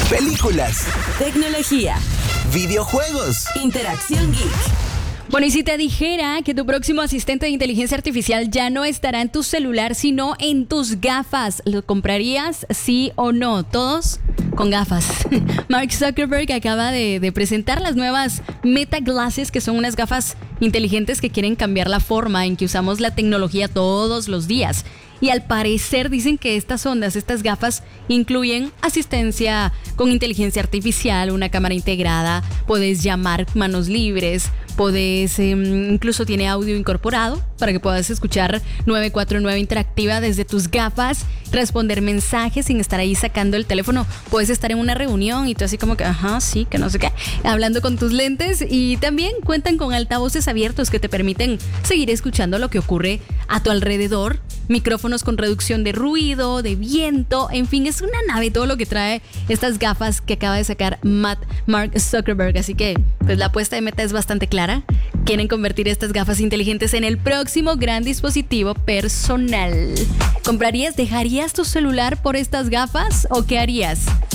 películas, tecnología, videojuegos, interacción geek. Bueno, y si te dijera que tu próximo asistente de inteligencia artificial ya no estará en tu celular, sino en tus gafas, ¿lo comprarías, sí o no? Todos con gafas. Mark Zuckerberg acaba de presentar las nuevas Meta Glasses, que son unas gafas inteligentes que quieren cambiar la forma en que usamos la tecnología todos los días. Y al parecer dicen que estas gafas, incluyen asistencia con inteligencia artificial, una cámara integrada, puedes llamar manos libres, incluso tiene audio incorporado para que puedas escuchar 949 interactiva desde tus gafas, responder mensajes sin estar ahí sacando el teléfono. Puedes estar en una reunión y tú así como que, sí, que no sé qué, hablando con tus lentes. Y también cuentan con altavoces abiertos que te permiten seguir escuchando lo que ocurre a tu alrededor, micrófonos con reducción de ruido, de viento, en fin, es una nave todo lo que trae estas gafas que acaba de sacar Mark Zuckerberg. Así que pues la apuesta de Meta es bastante clara. Quieren convertir estas gafas inteligentes en el próximo gran dispositivo personal. ¿Dejarías tu celular por estas gafas o qué harías?